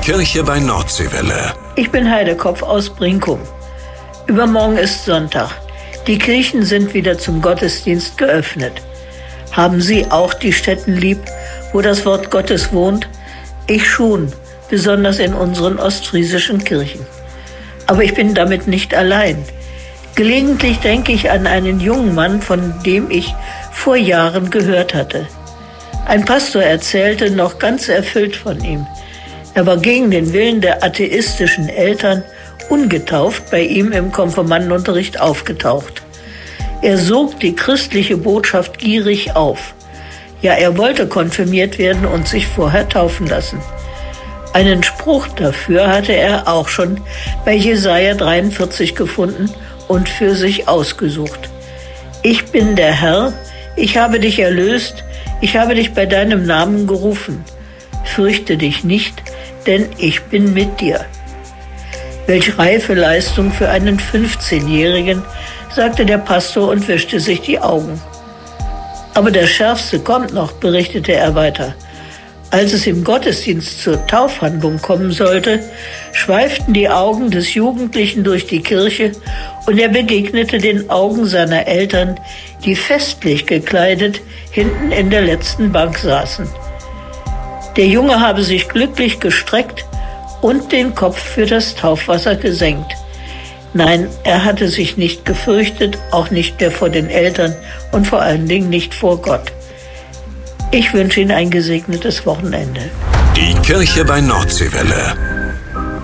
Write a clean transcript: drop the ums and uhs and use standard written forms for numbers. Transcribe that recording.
Kirche bei Nordseewelle. Ich bin Heidekopf aus Brinkum. Übermorgen ist Sonntag. Die Kirchen sind wieder zum Gottesdienst geöffnet. Haben Sie auch die Stätten lieb, wo das Wort Gottes wohnt? Ich schon, besonders in unseren ostfriesischen Kirchen. Aber ich bin damit nicht allein. Gelegentlich denke ich an einen jungen Mann, von dem ich vor Jahren gehört hatte. Ein Pastor erzählte noch ganz erfüllt von ihm. Er war gegen den Willen der atheistischen Eltern ungetauft bei ihm im Konfirmandenunterricht aufgetaucht. Er sog die christliche Botschaft gierig auf. Ja, er wollte konfirmiert werden und sich vorher taufen lassen. Einen Spruch dafür hatte er auch schon bei Jesaja 43 gefunden und für sich ausgesucht. Ich bin der Herr, ich habe dich erlöst, ich habe dich bei deinem Namen gerufen. Fürchte dich nicht, denn ich bin mit dir. Welch reife Leistung für einen 15-Jährigen, sagte der Pastor und wischte sich die Augen. Aber das Schärfste kommt noch, berichtete er weiter. Als es im Gottesdienst zur Taufhandlung kommen sollte, schweiften die Augen des Jugendlichen durch die Kirche und er begegnete den Augen seiner Eltern, die festlich gekleidet hinten in der letzten Bank saßen. Der Junge habe sich glücklich gestreckt und den Kopf für das Taufwasser gesenkt. Nein, er hatte sich nicht gefürchtet, auch nicht mehr vor den Eltern und vor allen Dingen nicht vor Gott. Ich wünsche Ihnen ein gesegnetes Wochenende. Die Kirche bei Nordseewelle.